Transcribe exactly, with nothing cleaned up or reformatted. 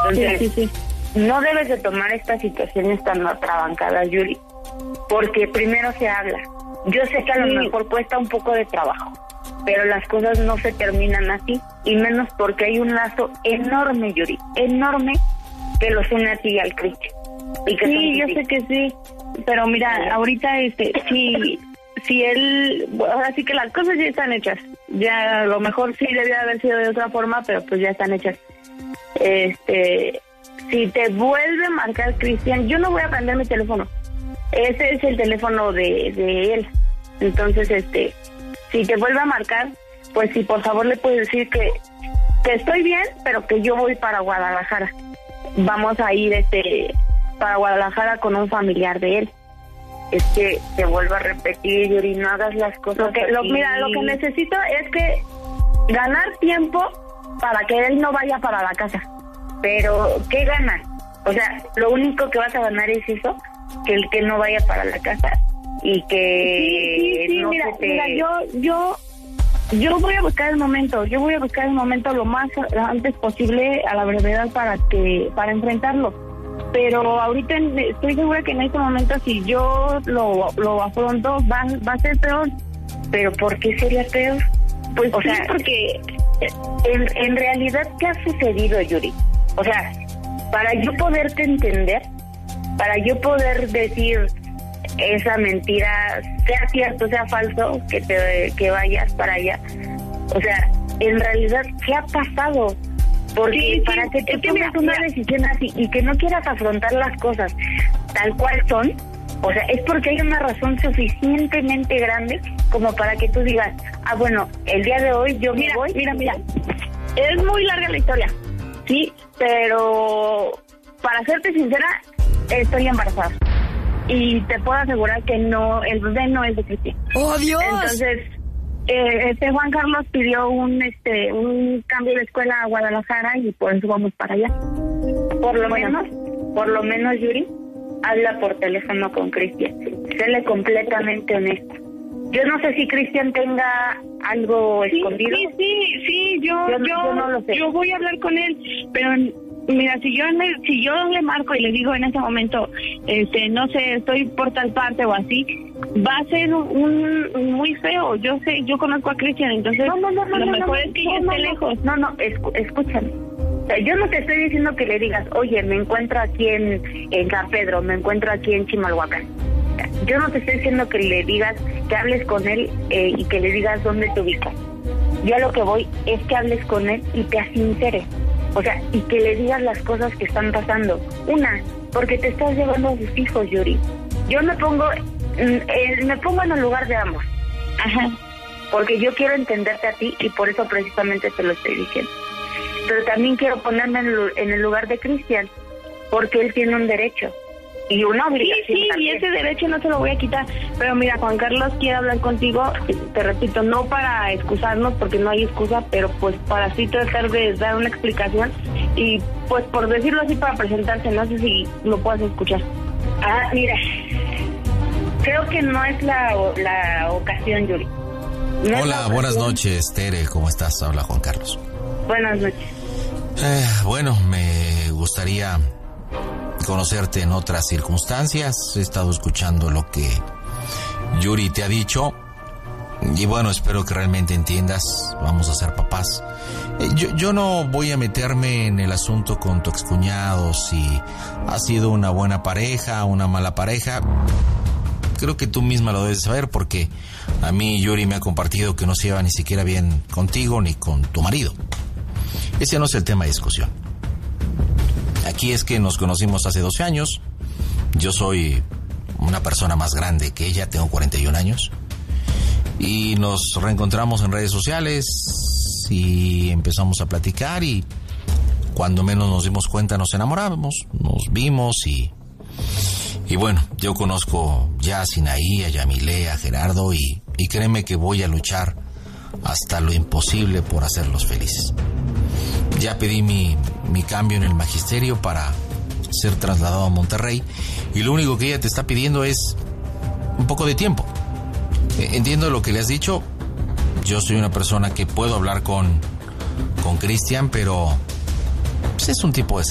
Entonces, sí, sí, sí. no debes de tomar estas situaciones tan atrabancadas, Yuri, porque primero se habla. Yo sé que a lo Sí. mejor cuesta un poco de trabajo, pero las cosas no se terminan así, y menos porque hay un lazo enorme, Yuri, enorme, que los une a ti y al Cristian. Y que Sí, yo son sé que sí, pero mira, ahorita, este, si, si él, bueno, ahora sí que las cosas ya están hechas, ya a lo mejor sí debía haber sido de otra forma, pero pues ya están hechas. Este, si te vuelve a marcar Cristian, yo no voy a prender mi teléfono, ese es el teléfono de, de él, entonces, este, si te vuelve a marcar, pues sí, por favor le puedes decir que, que estoy bien, pero que yo voy para Guadalajara, vamos a ir, este, para Guadalajara con un familiar de él. Es que te vuelvo a repetir, Yuri, no hagas las cosas Lo que, lo, así. mira, lo que necesito es que ganar tiempo para que él no vaya para la casa. Pero, ¿qué ganas? O sea, lo único que vas a ganar es eso, que el que no vaya para la casa y que Sí, sí, sí, no mira, se te... mira, yo, yo, yo voy a buscar el momento, yo voy a buscar el momento lo más antes posible a la brevedad para que, para enfrentarlo. Pero ahorita en- estoy segura que en este momento si yo lo, lo afronto va, va a ser peor. ¿Pero por qué sería peor? Pues O sí, sea, porque En, en realidad, ¿qué ha sucedido, Yuri? O sea, para yo poderte entender, para yo poder decir esa mentira, sea cierto, sea falso, que te que vayas para allá, o sea, en realidad, ¿qué ha pasado? Porque Sí, sí, para que tú es que tomes mira, una mira. decisión así y que no quieras afrontar las cosas tal cual son, o sea, es porque hay una razón suficientemente grande como para que tú digas, ah, bueno, el día de hoy yo Mira, me voy. mira, mira, es muy larga la historia, sí, pero para serte sincera, estoy embarazada. Y te puedo asegurar que no, el bebé no es de Cristian. ¡Oh, Dios! Entonces, eh, este Juan Carlos pidió un este un cambio de escuela a Guadalajara y por eso vamos para allá. Por lo Bueno. menos, por lo menos, Yuri, habla por teléfono con Cristian. Séle completamente honesta. Yo no sé si Cristian tenga algo Sí, escondido. sí, sí, sí, yo, Yo yo, no- yo no lo sé. yo voy a hablar con él, pero mira, si yo le, si yo le marco y le digo en ese momento, este, no sé, estoy por tal parte o así, va a ser un, un muy feo. Yo sé, yo conozco a Cristian, entonces No, no, no, no, lo no, mejor no, es que no, yo no, esté no. lejos. No, no, escu- escúchame. O sea, yo no te estoy diciendo que le digas, oye, me encuentro aquí en, en San Pedro, me encuentro aquí en Chimalhuacán. O sea, yo no te estoy diciendo que le digas, que hables con él eh, y que le digas dónde te ubicas. Yo a lo que voy es que hables con él y te asinceres. O sea, y que le digas las cosas que están pasando. Una, porque te estás llevando a sus hijos, Yuri. Yo me pongo, mm, eh, me pongo en el lugar de ambos. Ajá. Porque yo quiero entenderte a ti y por eso precisamente te lo estoy diciendo. Pero también quiero ponerme en el, lu- en el lugar de Cristian, porque él tiene un derecho y una Sí, obligación sí, y también. ese derecho no se lo voy a quitar. Pero mira, Juan Carlos quiere hablar contigo, te repito, no para excusarnos, porque no hay excusa, pero pues para así tratar de dar una explicación y pues por decirlo así, para presentarse, no sé si lo puedas escuchar. Ah, mira, creo que no es la, o- la ocasión, Yuri. No es Hola, la buenas ocasión. noches, Tere, ¿cómo estás? Habla Juan Carlos. Buenas noches. Eh, bueno, me gustaría conocerte en otras circunstancias. He estado escuchando lo que Yuri te ha dicho. Y bueno, espero que realmente entiendas. Vamos a ser papás. Eh, yo, yo no voy a meterme en el asunto con tu excuñado, si ha sido una buena pareja, una mala pareja. Creo que tú misma lo debes saber, porque a mí Yuri me ha compartido que no se lleva ni siquiera bien contigo ni con tu marido. Ese no es el tema de discusión. Aquí es que nos conocimos hace doce años. Yo soy una persona más grande que ella, tengo cuarenta y un años. Y nos reencontramos en redes sociales y empezamos a platicar, y cuando menos nos dimos cuenta nos enamoramos, nos vimos y... Y bueno, yo conozco ya a Sinaí, a Yamilé, a Gerardo, y, y créeme que voy a luchar hasta lo imposible por hacerlos felices. Ya pedí mi, mi cambio en el magisterio para ser trasladado a Monterrey, y lo único que ella te está pidiendo es un poco de tiempo. Entiendo lo que le has dicho. Yo soy una persona que puedo hablar con con Cristian, pero pues es un tipo de